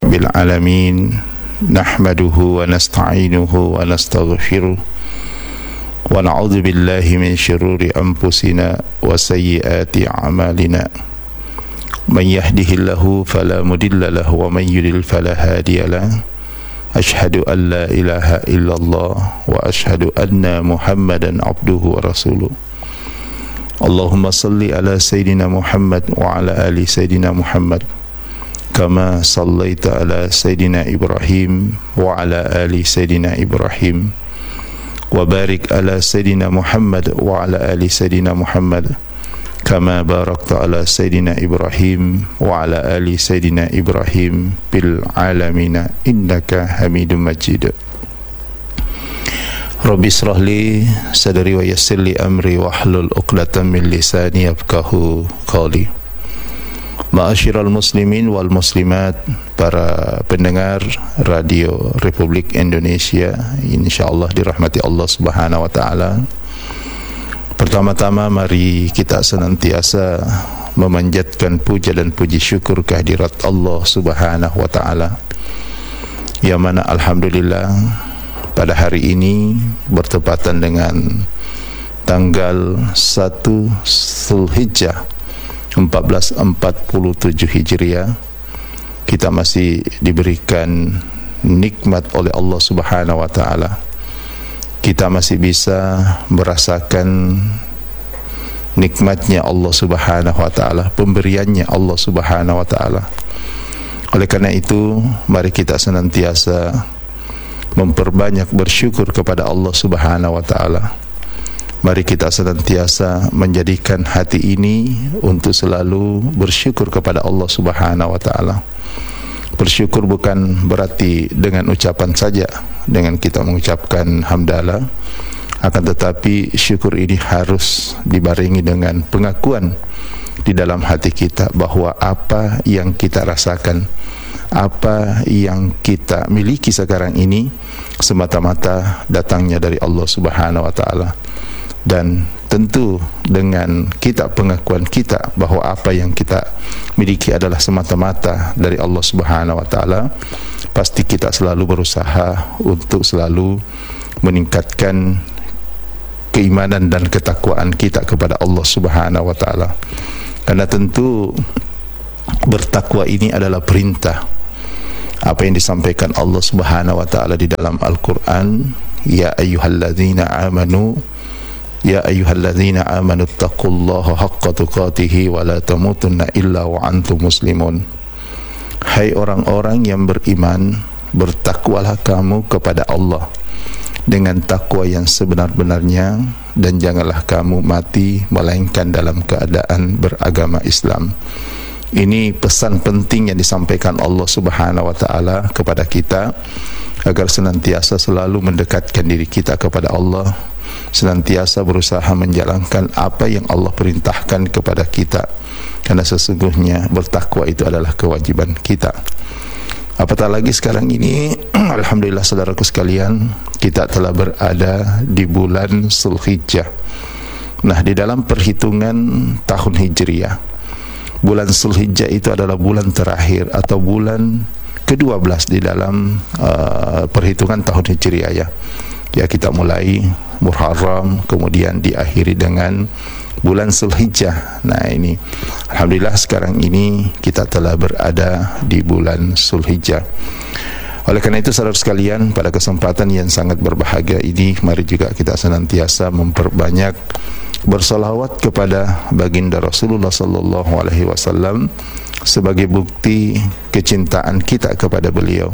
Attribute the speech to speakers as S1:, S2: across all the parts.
S1: bil alamin nahmaduhu wa nasta'inuhu wa nastaghfiruh wa na'udzu billahi min syururi anfusina wa sayyiati a'malina man yahdihillahu fala mudilla lahu wa man yudlil fala hadiya lahu asyhadu an la ilaha illallah wa asyhadu anna muhammadan abduhu wa rasuluh. Allahumma salli ala sayyidina Muhammad wa ala ali sayyidina Muhammad kama sallaita ala sayyidina Ibrahim wa ala ali sayyidina Ibrahim wa barik ala sayyidina Muhammad wa ala ali sayyidina Muhammad kama barakta ala sayyidina Ibrahim wa ala ali sayyidina Ibrahim bil alamina innaka Hamidum Majid. Rabbi israh li sadri wa yassir li amri wahlul 'uqdatam min lisani yafqahu qawli. Ma'asyiral muslimin wal muslimat, para pendengar Radio Republik Indonesia, insyaallah dirahmati Allah Subhanahu wa taala. Pertama-tama mari kita senantiasa memanjatkan puja dan puji syukur kehadirat Allah Subhanahu wa taala. Yang mana alhamdulillah pada hari ini bertepatan dengan tanggal 1 Zulhijjah 1447 Hijriah, kita masih diberikan nikmat oleh Allah Subhanahu wa taala. Kita masih bisa merasakan nikmatnya Allah Subhanahu wa taala, pemberiannya Allah Subhanahu wa taala. Oleh karena itu, mari kita senantiasa memperbanyak bersyukur kepada Allah Subhanahu wa taala. Mari kita senantiasa menjadikan hati ini untuk selalu bersyukur kepada Allah Subhanahu wa taala. Bersyukur bukan berarti dengan ucapan saja, dengan kita mengucapkan hamdalah, akan tetapi syukur ini harus dibarengi dengan pengakuan di dalam hati kita bahwa apa yang kita rasakan, apa yang kita miliki sekarang ini semata-mata datangnya dari Allah Subhanahu wa taala. Dan tentu dengan kita pengakuan kita bahwa apa yang kita miliki adalah semata-mata dari Allah Subhanahu wa taala, pasti kita selalu berusaha untuk selalu meningkatkan keimanan dan ketakwaan kita kepada Allah Subhanahu wa taala. Karena tentu bertakwa ini adalah perintah. Apa yang disampaikan Allah Subhanahu wa taala di dalam Al-Qur'an, ya ayyuhalladzina amanu, ya ayyuhalladzina amanu taqullaha haqqa tuqatih wa la tamutunna illa wa antum muslimun. Hai orang-orang yang beriman, bertakwalah kamu kepada Allah dengan takwa yang sebenar-benarnya, dan janganlah kamu mati melainkan dalam keadaan beragama Islam. Ini pesan penting yang disampaikan Allah Subhanahu wa taala kepada kita, agar senantiasa selalu mendekatkan diri kita kepada Allah, senantiasa berusaha menjalankan apa yang Allah perintahkan kepada kita, karena sesungguhnya bertakwa itu adalah kewajiban kita. Apatah lagi sekarang ini alhamdulillah saudaraku sekalian, kita telah berada di bulan Zulhijjah. Nah, di dalam perhitungan tahun Hijriah, bulan Zulhijjah itu adalah bulan terakhir atau bulan ke-12 di dalam perhitungan tahun Hijriah ya. Ya, kita mulai Muharram, kemudian diakhiri dengan bulan Zulhijjah. Nah, ini alhamdulillah sekarang ini kita telah berada di bulan Zulhijjah. Oleh karena itu saudara sekalian, pada kesempatan yang sangat berbahagia ini, mari juga kita senantiasa memperbanyak bersolawat kepada baginda Rasulullah sallallahu alaihi wasallam sebagai bukti kecintaan kita kepada beliau,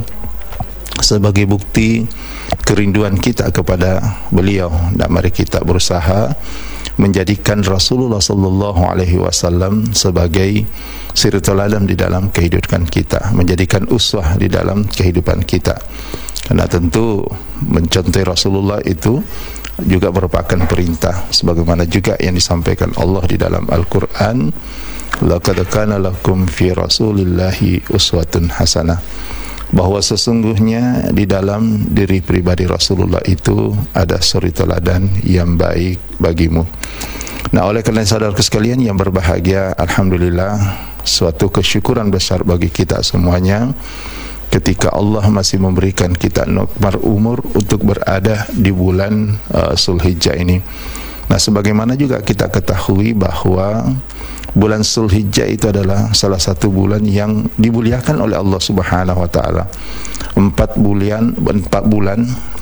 S1: sebagai bukti kerinduan kita kepada beliau. Dan mari kita berusaha menjadikan Rasulullah sallallahu alaihi wasallam sebagai suri teladan di dalam kehidupan kita, menjadikan uswah di dalam kehidupan kita. Karena tentu mencontohi Rasulullah itu juga merupakan perintah, sebagaimana juga yang disampaikan Allah di dalam Al-Qur'an, laqad kana lakum fi rasulillahi uswatun hasanah, bahwa sesungguhnya di dalam diri pribadi Rasulullah itu ada suri teladan yang baik bagimu. Nah, oleh karena saudaraku sekalian yang berbahagia, alhamdulillah suatu kesyukuran besar bagi kita semuanya, ketika Allah masih memberikan kita nikmat umur untuk berada di bulan Zulhijjah ini. Nah, sebagaimana juga kita ketahui bahwa bulan Zulhijjah itu adalah salah satu bulan yang dimuliakan oleh Allah Subhanahu wa taala. 4 bulan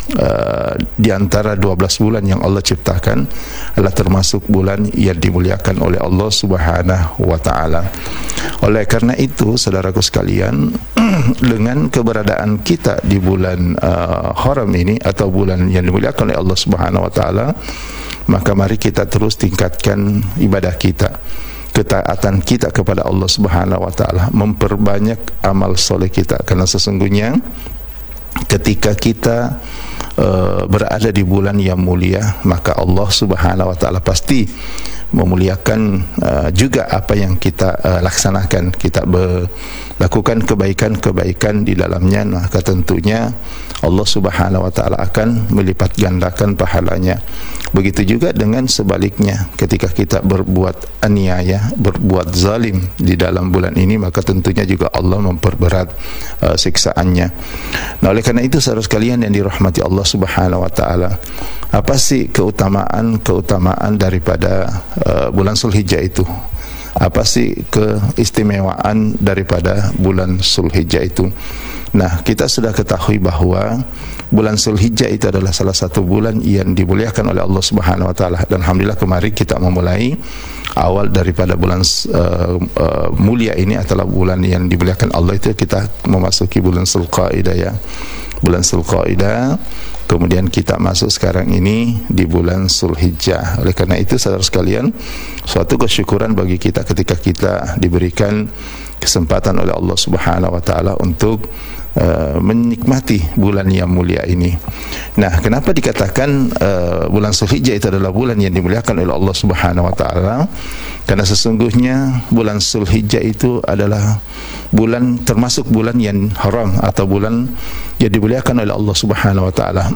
S1: di antara 12 bulan yang Allah ciptakan adalah termasuk bulan yang dimuliakan oleh Allah Subhanahu wa taala. Oleh karena itu, saudaraku sekalian, dengan keberadaan kita di bulan haram ini atau bulan yang dimuliakan oleh Allah Subhanahu wa taala, maka mari kita terus tingkatkan ibadah kita, ketaatan kita kepada Allah Subhanahu wa taala, memperbanyak amal soleh kita, karena sesungguhnya ketika kita berada di bulan yang mulia, maka Allah Subhanahu wa taala pasti memuliakan juga apa yang kita laksanakan. Kita lakukan kebaikan-kebaikan di dalamnya, maka tentunya Allah Subhanahu wa taala akan melipat gandakan pahalanya. Begitu juga dengan sebaliknya, ketika kita berbuat aniaya, berbuat zalim di dalam bulan ini, maka tentunya juga Allah memperberat siksaannya. Nah, oleh karena itu saudara sekalian yang dirahmati Allah Subhanahu wa taala, apa sih keutamaan daripada bulan Zulhijjah itu? Apa sih keistimewaan daripada bulan Zulhijjah itu? Nah, kita sudah ketahui bahwa bulan Zulhijjah itu adalah salah satu bulan yang dimuliakan oleh Allah Subhanahu wa taala, dan alhamdulillah kemarin kita memulai awal daripada bulan mulia ini adalah bulan yang dimuliakan Allah, itu kita memasuki bulan Zulqa'dah ya. Bulan Zulqa'dah, kemudian kita masuk sekarang ini di bulan Zulhijjah. Oleh karena itu saudara sekalian, suatu kesyukuran bagi kita ketika kita diberikan kesempatan oleh Allah Subhanahu wa taala untuk menikmati bulan yang mulia ini. Nah, kenapa dikatakan bulan Zulhijjah itu adalah bulan yang dimuliakan oleh Allah Subhanahu wa taala? Karena sesungguhnya bulan Zulhijjah itu adalah bulan, termasuk bulan yang haram atau bulan yang dimuliakan oleh Allah Subhanahu wa taala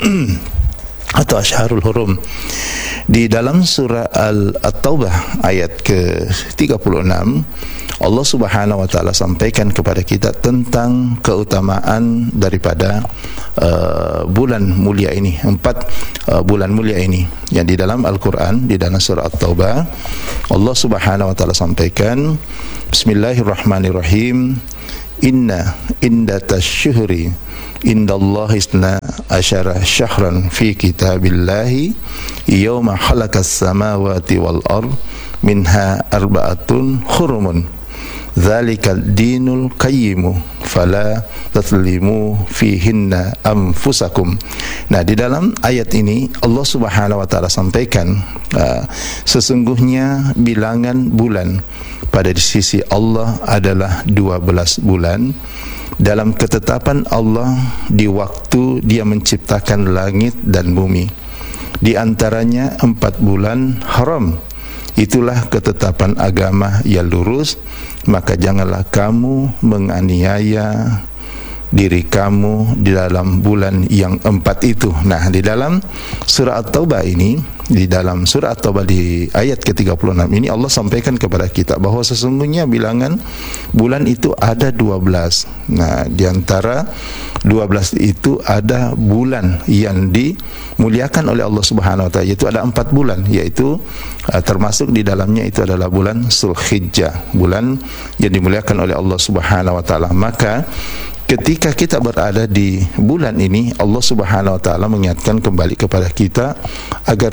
S1: atau Asyharul Hurum. Di dalam surah At-Taubah ayat ke-36, Allah Subhanahu wa taala sampaikan kepada kita tentang keutamaan daripada bulan mulia ini, 4 bulan mulia ini. Yang di dalam Al-Qur'an, di dalam surah At-Taubah, Allah Subhanahu wa taala sampaikan, Bismillahirrahmanirrahim, Inna indatasyuhri indallahi isna asyara syahran fi kitabillahi yawma khalaqas samawati wal ard minha arba'atun hurumun dzalikal dinul qayyimu fala tazlimu fihinna anfusakum. Nah, di dalam ayat ini Allah Subhanahu wa taala sampaikan sesungguhnya bilangan bulan pada di sisi Allah adalah 12 bulan dalam ketetapan Allah di waktu Dia menciptakan langit dan bumi. Di antaranya 4 bulan haram. Itulah ketetapan agama yang lurus, maka janganlah kamu menganiaya diri kamu di dalam bulan yang 4 itu. Nah, di dalam surah At-Taubah ini, di dalam surah At-Taubah di ayat ke-36 ini Allah sampaikan kepada kita bahwa sesungguhnya bilangan bulan itu ada 12. Nah, di antara 12 itu ada bulan yang dimuliakan oleh Allah Subhanahu wa taala, yaitu ada 4 bulan, yaitu termasuk di dalamnya itu adalah bulan Zulhijjah, bulan yang dimuliakan oleh Allah Subhanahu wa taala. Maka ketika kita berada di bulan ini, Allah Subhanahu wa taala mengingatkan kembali kepada kita agar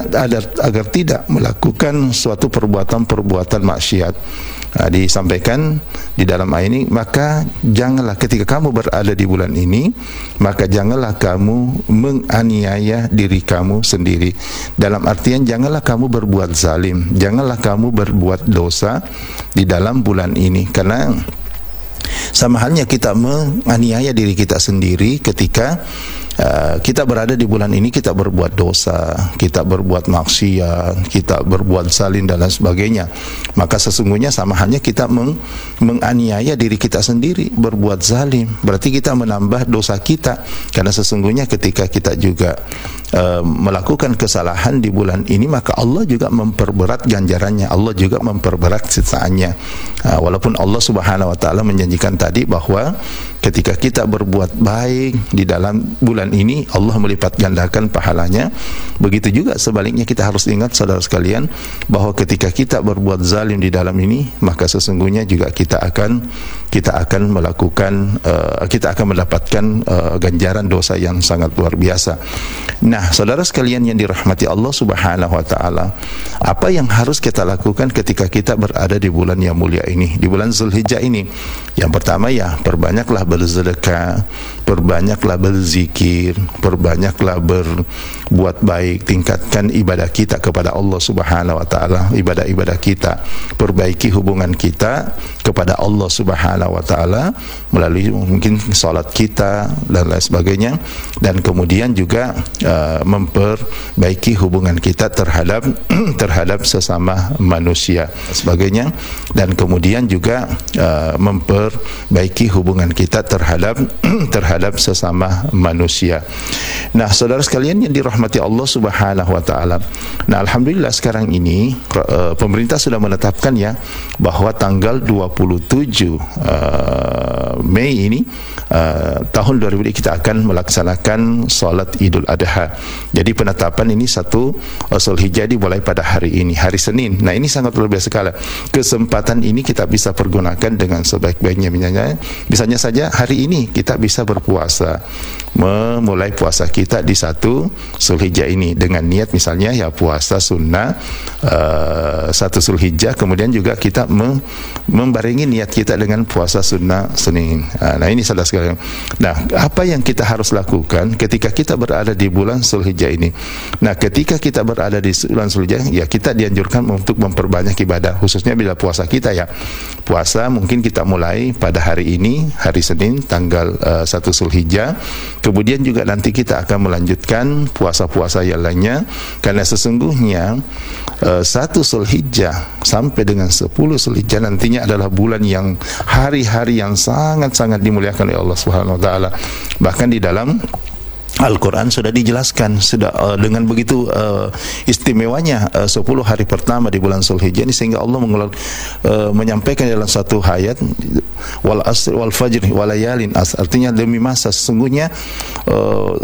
S1: tidak melakukan suatu perbuatan maksiat. Disampaikan di dalam ayat ini, maka janganlah ketika kamu berada di bulan ini, maka janganlah kamu menganiaya diri kamu sendiri. Dalam artian janganlah kamu berbuat zalim, janganlah kamu berbuat dosa di dalam bulan ini, karena sama halnya kita menganiaya diri kita sendiri ketika kita berada di bulan ini, kita berbuat dosa, kita berbuat maksiat, kita berbuat zalim dan lain sebagainya. Maka sesungguhnya sama halnya kita menganiaya diri kita sendiri, berbuat zalim. Berarti kita menambah dosa kita, karena sesungguhnya ketika kita juga melakukan kesalahan di bulan ini, maka Allah juga memperberat ganjarannya, Allah juga memperberat siksaannya. Walaupun Allah Subhanahu wa taala menjanjikan tadi bahwa ketika kita berbuat baik di dalam bulan ini, Allah melipat gandakan pahalanya. Begitu juga sebaliknya, kita harus ingat saudara sekalian bahwa ketika kita berbuat zalim di dalam ini, maka sesungguhnya juga kita akan mendapatkan ganjaran dosa yang sangat luar biasa. Nah, saudara sekalian yang dirahmati Allah Subhanahu wa taala, apa yang harus kita lakukan ketika kita berada di bulan yang mulia ini, di bulan Zulhijjah ini? Yang pertama ya, perbanyaklah bersedekah, perbanyaklah berzikir, perbanyaklah berbuat baik, tingkatkan ibadah kita kepada Allah Subhanahu wa taala, ibadah-ibadah kita, perbaiki hubungan kita kepada Allah Subhanahu wa taala melalui mungkin salat kita dan lain sebagainya, dan kemudian juga memperbaiki hubungan kita terhadap sesama manusia sebagainya, dan kemudian juga memperbaiki hubungan kita terhadap sesama manusia. Nah, saudara sekalian yang dirahmati Allah Subhanahu wa taala. Nah, alhamdulillah sekarang ini pemerintah sudah menetapkan ya bahwa tanggal 27 Mei ini tahun 2000 kita akan melaksanakan salat Idul Adha. Jadi penetapan ini 1 Zulhijjah dimulai pada hari ini, hari Senin. Nah, ini sangat luar biasa sekali. Kesempatan ini kita bisa pergunakan dengan sebaik-baiknya. Misalnya saja hari ini kita bisa berpuasa, memulai puasa kita di 1 Zulhijjah ini dengan niat misalnya ya puasa sunnah 1 Zulhijjah, kemudian juga kita membarengi niat kita dengan puasa sunnah Senin. Nah, ini saudara sekalian. Nah, apa yang kita harus lakukan ketika kita berada di bulan Zulhijjah ini? Nah, ketika kita berada di bulan Zulhijjah, ya kita dianjurkan untuk memperbanyak ibadah, khususnya bila puasa kita ya. Puasa mungkin kita mulai pada hari ini, hari Senin, tanggal 1 Zulhijjah. Kemudian juga nanti kita akan melanjutkan puasa-puasa yang lainnya, karena sesungguhnya 1 Zulhijjah sampai dengan 10 Zulhijjah nantinya adalah bulan yang hari-hari yang sangat-sangat dimuliakan oleh Allah Subhanahu wa taala. Bahkan di dalam Al-Quran sudah dijelaskan dengan begitu istimewanya 10 hari pertama di bulan Zulhijjah ini, sehingga Allah menyampaikan dalam satu ayat, wal asr wal fajr walayalin as, artinya demi masa sesungguhnya 10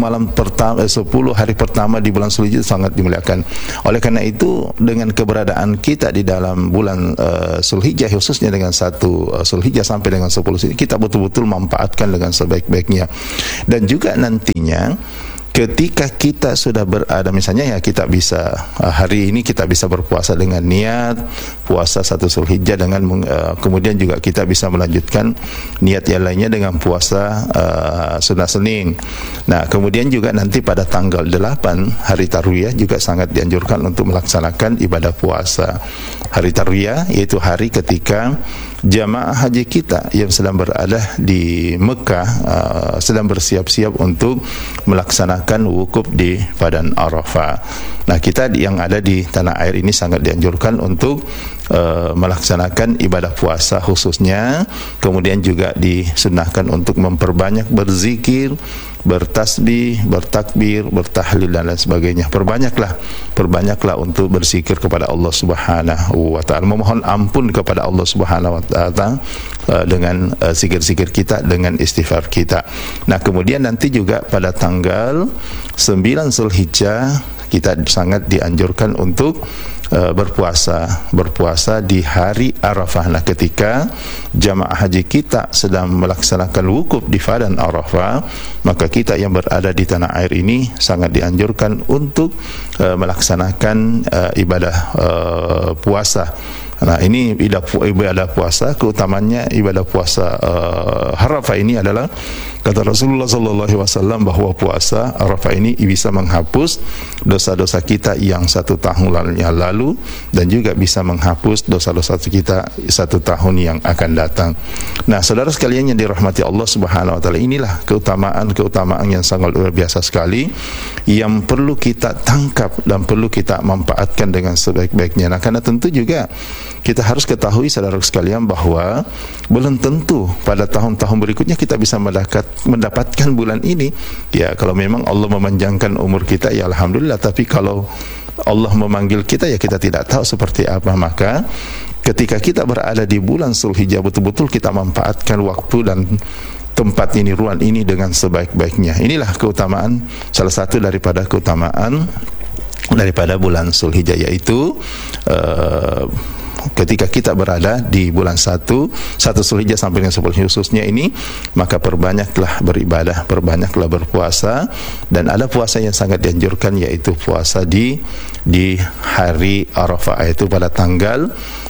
S1: hari pertama di bulan Zulhijjah sangat dimuliakan. Oleh karena itu, dengan keberadaan kita di dalam bulan Zulhijjah, khususnya dengan 1 Zulhijjah sampai dengan 10 Zulhijjah, kita betul-betul memanfaatkan dengan sebaik-baiknya. Dan juga nantinya ketika kita sudah berada, misalnya ya kita bisa hari ini kita bisa berpuasa dengan niat puasa 1 Zulhijjah dengan kemudian juga kita bisa melanjutkan niat yang lainnya dengan puasa sunnah Senin. Nah, kemudian juga nanti pada tanggal 8 hari Tarwiyah juga sangat dianjurkan untuk melaksanakan ibadah puasa. Hari Tarwiyah yaitu hari ketika jamaah haji kita yang sedang berada di Mekah sedang bersiap-siap untuk melaksanakan wukuf di Padang Arafah. Nah, kita yang ada di tanah air ini sangat dianjurkan untuk melaksanakan ibadah puasa khususnya, kemudian juga disunnahkan untuk memperbanyak berzikir, bertasbih, bertakbir, bertahlil dan lain sebagainya. Perbanyaklah untuk berzikir kepada Allah Subhanahu wa taala, memohon ampun kepada Allah Subhanahu wa taala dengan zikir-zikir kita, dengan istighfar kita. Nah, kemudian nanti juga pada tanggal 9 Zulhijjah kita sangat dianjurkan untuk berpuasa di hari Arafah. Nah, ketika jamaah haji kita sedang melaksanakan wukuf di Padang Arafah, maka kita yang berada di tanah air ini sangat dianjurkan untuk melaksanakan ibadah puasa. Nah, ini ibadah puasa, keutamanya ibadah puasa Arafah ini adalah, kata Rasulullah SAW bahwa puasa Arafah ini bisa menghapus dosa-dosa kita yang 1 tahun yang lalu, dan juga bisa menghapus dosa-dosa kita 1 tahun yang akan datang. Nah, saudara sekalian yang dirahmati Allah Subhanahu wa taala, inilah keutamaan yang sangat luar biasa sekali yang perlu kita tangkap dan perlu kita manfaatkan dengan sebaik-baiknya. Nah, karena tentu juga kita harus ketahui saudara sekalian bahwa belum tentu pada tahun-tahun berikutnya kita bisa mendapatkan bulan ini. Ya, kalau memang Allah memanjangkan umur kita, ya alhamdulillah. Tapi kalau Allah memanggil kita, ya kita tidak tahu seperti apa. Maka ketika kita berada di bulan Zulhijjah, betul-betul kita manfaatkan waktu dan tempat ini, ruang ini dengan sebaik-baiknya. Inilah keutamaan, salah satu daripada keutamaan daripada bulan Zulhijjah, yaitu ketika kita berada di bulan 1 Zulhijjah sampai dengan 10 khususnya ini, maka perbanyaklah beribadah, perbanyaklah berpuasa. Dan ada puasa yang sangat dianjurkan, yaitu puasa di hari Arafah, yaitu pada tanggal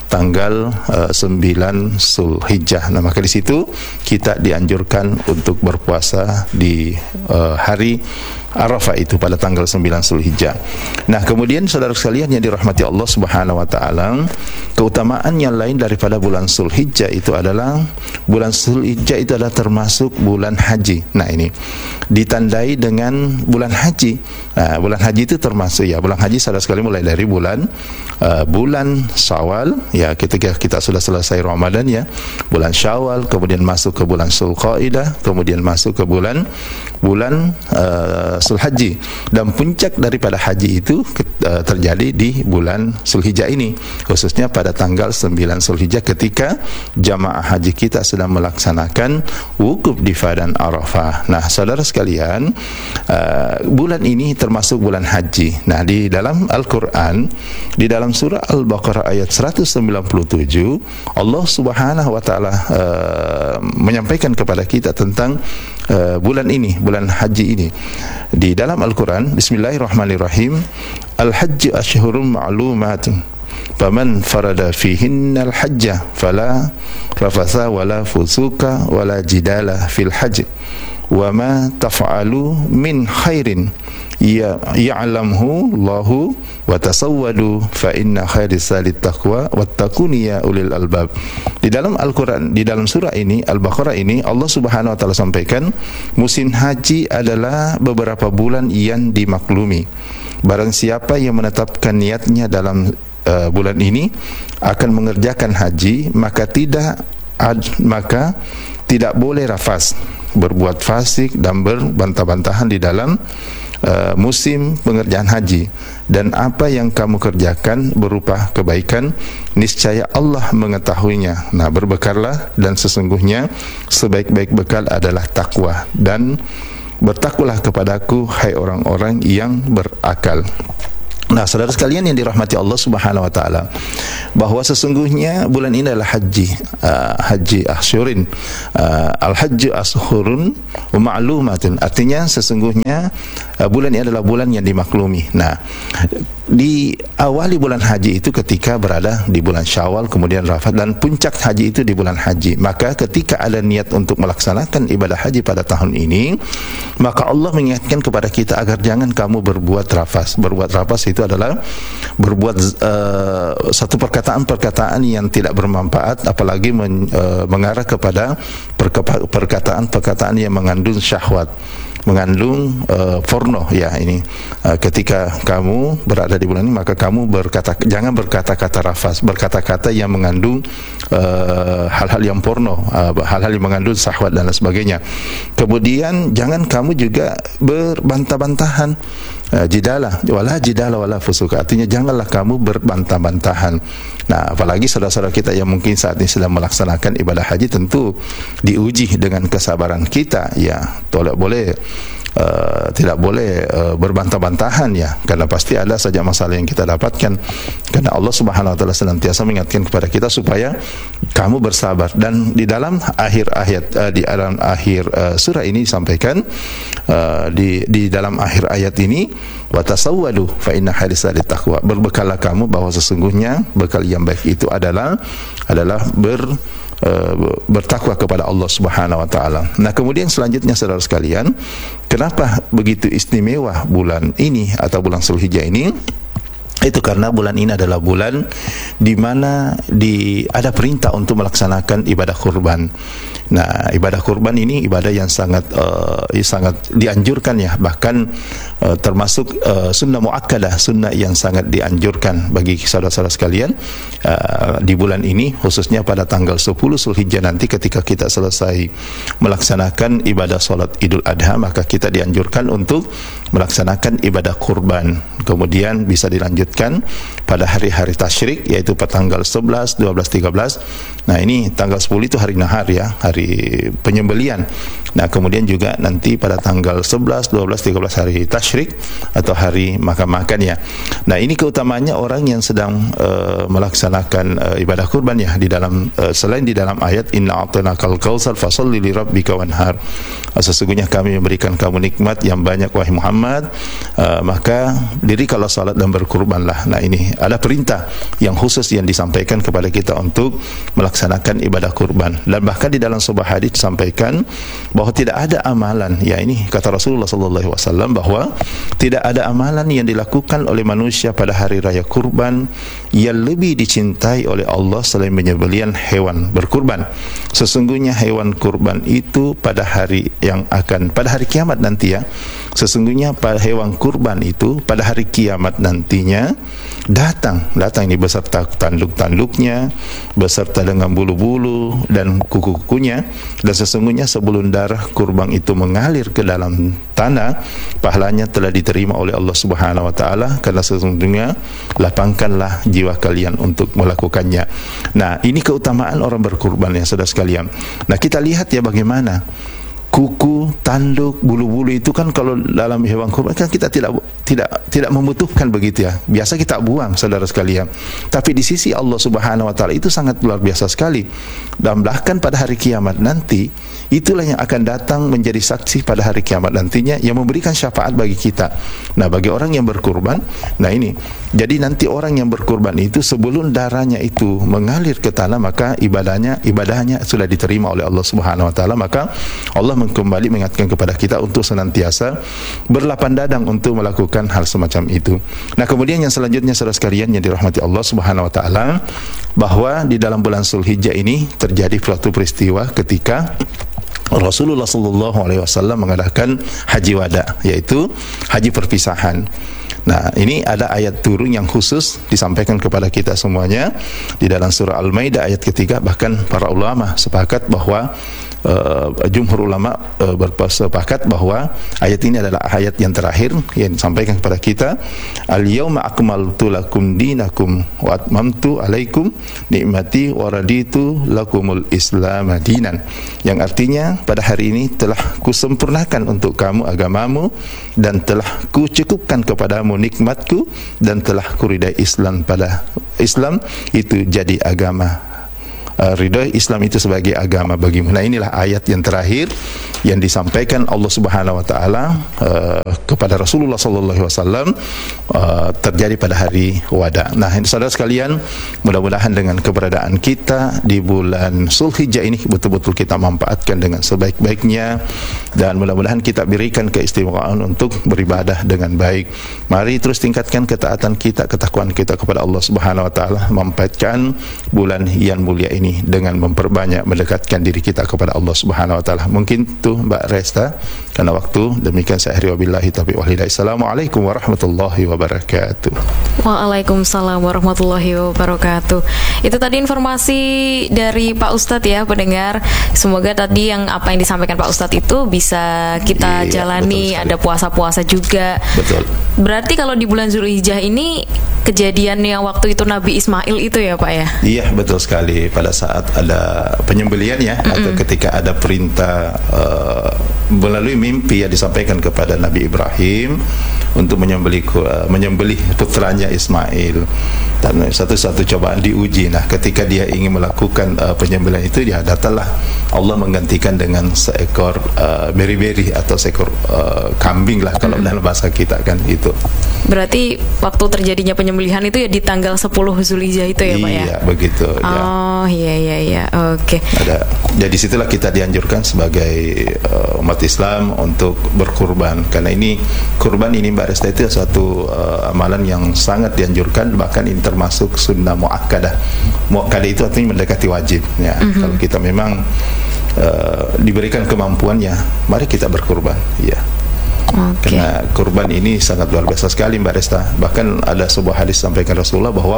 S1: 9 Zulhijjah. Nah, maka di situ kita dianjurkan untuk berpuasa di hari Arafah itu pada tanggal 9 Zulhijjah. Nah, kemudian saudara sekalian yang dirahmati Allah Subhanahu wa taala, keutamaan yang lain daripada bulan Zulhijjah itu adalah bulan Zulhijjah itu adalah termasuk bulan haji. Nah, ini ditandai dengan bulan haji. Nah, bulan haji itu termasuk, ya, bulan haji saudara sekalian mulai dari bulan Syawal, ya, ketika kita sudah selesai Ramadan, ya, bulan Syawal, kemudian masuk ke bulan Zulqaidah, kemudian masuk ke bulan Zulhajji, dan puncak daripada haji itu terjadi di bulan Zulhijjah ini, khususnya pada tanggal 9 Zulhijjah ketika jamaah haji kita sedang melaksanakan wukuf di Padang Arafah. Nah, saudara sekalian, bulan ini termasuk bulan haji. Nah, di dalam Al-Quran, di dalam surah Al-Baqarah ayat 197, Allah Subhanahu wa taala menyampaikan kepada kita tentang bulan ini, bulan haji ini. Di dalam Al-Quran, Bismillahirrahmanirrahim, Al-Hajj ashhurum ma'lumatun, faman farada fihinna al-hajja fala rafatha wala fusuka wala jidala fil hajj wa ma taf'alu min khairin ya'lamhu Allahu wa tasawwadu fa inna khairis salit taqwa wattaquni ya ulil albab. Di dalam Al-Quran, di dalam surah ini Al-Baqarah ini, Allah Subhanahu wa taala sampaikan musim haji adalah beberapa bulan yang dimaklumi. Barang siapa yang menetapkan niatnya dalam bulan ini akan mengerjakan haji, maka tidak boleh rafas, berbuat fasik dan berbantah-bantahan di dalam musim pengerjaan haji. Dan apa yang kamu kerjakan berupa kebaikan, niscaya Allah mengetahuinya. Nah, berbekallah, dan sesungguhnya sebaik-baik bekal adalah takwa, dan bertakwalah kepadaku hai orang-orang yang berakal. Nah, saudara sekalian yang dirahmati Allah Subhanahu wa taala, bahwa sesungguhnya bulan ini adalah haji ashhurin, al-hajju ashhurun wa ma'lumatun, artinya sesungguhnya bulan ini adalah bulan yang dimaklumi. Nah, di awali bulan haji itu ketika berada di bulan Syawal, kemudian Rafah, dan puncak haji itu di bulan haji. Maka ketika ada niat untuk melaksanakan ibadah haji pada tahun ini, maka Allah mengingatkan kepada kita agar jangan kamu berbuat rafas. Berbuat rafas itu adalah berbuat satu perkataan-perkataan yang tidak bermanfaat, apalagi mengarah kepada perkataan-perkataan yang mengandung syahwat, mengandung porno, ya. Ini ketika kamu berada di bulan ini, maka kamu jangan berkata-kata rafas, berkata-kata yang mengandung hal-hal yang porno, hal-hal yang mengandung syahwat dan lain sebagainya. Kemudian jangan kamu juga berbantah-bantahan, jidala wala fusuka, artinya janganlah kamu berbantah-bantahan. Nah, apalagi saudara-saudara kita yang mungkin saat ini sedang melaksanakan ibadah haji, tentu diuji dengan kesabaran kita, ya. Tidak boleh berbantah-bantahan, ya, karena pasti ada saja masalah yang kita dapatkan. Karena Allah Subhanahu wa taala senantiasa mengingatkan kepada kita supaya kamu bersabar. Dan di dalam akhir ayat, di dalam akhir surah ini disampaikan, di dalam akhir ayat ini, wa tasawwadu fa inna khairisal taqwa, berbekallah kamu, bahwa sesungguhnya bekal yang baik itu adalah bertakwa kepada Allah Subhanahu wa taala. Nah, kemudian selanjutnya saudara sekalian, kenapa begitu istimewa bulan ini atau bulan Zulhijjah ini? Itu karena bulan ini adalah bulan di mana ada perintah untuk melaksanakan ibadah kurban. Nah, ibadah kurban ini ibadah yang sangat dianjurkan, ya, bahkan termasuk sunnah muakkadah, sunnah yang sangat dianjurkan bagi saudara-saudara sekalian di bulan ini, khususnya pada tanggal 10 Zulhijjah nanti ketika kita selesai melaksanakan ibadah salat Idul Adha, maka kita dianjurkan untuk melaksanakan ibadah kurban. Kemudian bisa dilanjutkan pada hari-hari tasyrik, yaitu pada tanggal 11, 12, 13 Nah, ini tanggal 10 itu hari nahar ya, hari penyembelian. Nah, kemudian juga nanti pada tanggal 11, 12, 13 hari tasyrik atau hari makan-makan ya. Nah, ini keutamaannya orang yang sedang melaksanakan ibadah kurban ya, di dalam selain di dalam ayat inna a'tainakal kautsar fasholli li rabbika wanhar. Sesungguhnya kami memberikan kamu nikmat yang banyak wahai Muhammad, maka dirikanlah salat dan berkurbanlah. Nah, ini ada perintah yang khusus yang disampaikan kepada kita untuk melaksanakan ibadah kurban. Dan bahkan di dalam sebuah hadis disampaikan bahwa tidak ada amalan, ya ini kata Rasulullah sallallahu alaihi wasallam, bahwa tidak ada amalan yang dilakukan oleh manusia pada hari raya kurban yang lebih dicintai oleh Allah selain menyembelihan hewan berkurban. Sesungguhnya hewan kurban itu pada hari kiamat nanti ya. Sesungguhnya pada hewan kurban itu pada hari kiamat nantinya datang ini beserta tanduk-tanduknya, beserta dengan bulu-bulu dan kuku-kukunya, dan sesungguhnya sebelum darah kurban itu mengalir ke dalam tanah, pahalanya telah diterima oleh Allah Subhanahu wa taala, karena sesungguhnya lapangkanlah jiwa kalian untuk melakukannya. Nah, ini keutamaan orang berkurban ya saudara sekalian. Nah, kita lihat ya bagaimana kuku, tanduk, bulu-bulu itu kan kalau dalam hewan kurban kan kita tidak membutuhkan begitu ya. Biasa kita buang saudara sekalian. Tapi di sisi Allah Subhanahu wa taala itu sangat luar biasa sekali. Dan bahkan pada hari kiamat nanti itulah yang akan datang menjadi saksi pada hari kiamat nantinya yang memberikan syafaat bagi kita. Nah, bagi orang yang berkurban, nah ini. Jadi nanti orang yang berkurban itu sebelum darahnya itu mengalir ke tanah, maka ibadahnya sudah diterima oleh Allah Subhanahu wa taala. Maka Allah kembali mengingatkan kepada kita untuk senantiasa berlapang dadang untuk melakukan hal semacam itu. Nah, kemudian yang selanjutnya saudara sekalian yang dirahmati Allah Subhanahu wa taala, bahwa di dalam bulan Zulhijjah ini terjadi suatu peristiwa ketika Rasulullah sallallahu alaihi wasallam mengadakan haji wada, yaitu haji perpisahan. Nah, ini ada ayat turun yang khusus disampaikan kepada kita semuanya di dalam surah Al-Maidah ayat ketiga. Bahkan para ulama sepakat bahwa jumhur ulama bersepakat bahwa ayat ini adalah ayat yang terakhir yang disampaikan kepada kita, al-yauma akmaltu lakum dinakum wa atmamtu alaikum nikmati wa raditu lakumul islam dinan, yang artinya pada hari ini telah kusempurnakan untuk kamu agamamu dan telah kucukupkan kepadamu nikmatku dan telah kuridai Islam itu jadi agama. Ridho Islam itu sebagai agama bagimu. Nah, inilah ayat yang terakhir yang disampaikan Allah Subhanahu wa taala kepada Rasulullah sallallahu alaihi wasallam terjadi pada hari wada. Nah, saudara sekalian, mudah-mudahan dengan keberadaan kita di bulan Zulhijjah ini betul-betul kita manfaatkan dengan sebaik-baiknya, dan mudah-mudahan kita berikan keistimewaan untuk beribadah dengan baik. Mari terus tingkatkan ketaatan kita, ketakwaan kita kepada Allah Subhanahu wa taala, manfaatkan bulan yang mulia ini dengan memperbanyak mendekatkan diri kita kepada Allah Subhanahu wa taala. Mungkin tuh Mbak Resta karena waktu. Demikian saya akhiri wabillahi taufiq wal hidayah. Assalamualaikum warahmatullahi wabarakatuh.
S2: Waalaikumsalam warahmatullahi wabarakatuh. Itu tadi informasi dari Pak Ustadz ya pendengar. Semoga tadi apa yang disampaikan Pak Ustadz itu bisa kita jalani. Ada puasa-puasa juga. Betul. Berarti kalau di bulan Zulhijjah ini kejadiannya waktu itu Nabi Ismail itu ya Pak ya? Iya, betul sekali. Pada saat ada penyembelian ya, atau ketika ada perintah melalui mimpi yang disampaikan kepada Nabi Ibrahim untuk menyembelih putranya Ismail, dan satu-satu cobaan diuji. Nah, ketika dia ingin melakukan penyembelihan itu, dia datanglah Allah menggantikan dengan seekor beri-beri atau seekor kambing lah kalau dalam bahasa kita kan itu. Berarti waktu terjadinya penyembelihan itu ya di tanggal 10 Zulhijjah itu ya Pak ya? Iya, begitu. Oh iya, oke. Jadi situlah kita dianjurkan sebagai umat Islam untuk berkurban, karena ini kurban ini Mbak Resta itu suatu amalan yang sangat dianjurkan, bahkan ini termasuk sunnah muakkadah. Muakkadah itu artinya mendekati wajib ya. Kalau kita memang diberikan kemampuannya, mari kita berkurban ya. Karena kurban ini sangat luar biasa sekali Mbak Resta. Bahkan ada sebuah hadis sampaikan Rasulullah bahwa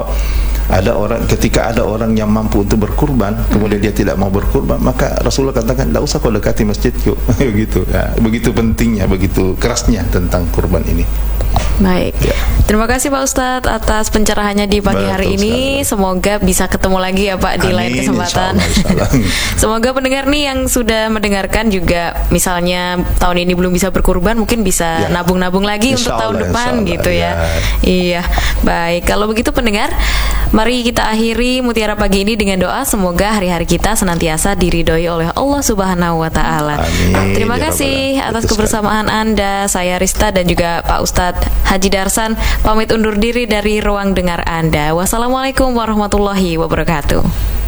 S2: ketika ada orang yang mampu untuk berkurban, kemudian dia tidak mau berkurban, maka Rasulullah katakan, tidak usah kau dekati masjidku. Begitu ya, begitu pentingnya, begitu kerasnya tentang kurban ini. Baik.
S1: Ya.
S2: Terima kasih Pak Ustadz atas pencerahannya di pagi hari ini. Semoga bisa ketemu lagi ya Pak di lain kesempatan.
S1: Insyaallah.
S2: Semoga pendengar nih yang sudah mendengarkan juga misalnya tahun ini belum bisa berkurban, mungkin bisa nabung-nabung lagi untuk tahun depan gitu ya. Iya. Baik, kalau begitu pendengar, mari kita akhiri Mutiara Pagi ini dengan doa semoga hari-hari kita senantiasa diridhoi oleh Allah Subhanahu wa taala. Terima kasih atas kebersamaan Anda. Saya Rista dan juga Pak Ustadz Haji Darsan pamit undur diri dari ruang dengar Anda. Wassalamualaikum warahmatullahi wabarakatuh.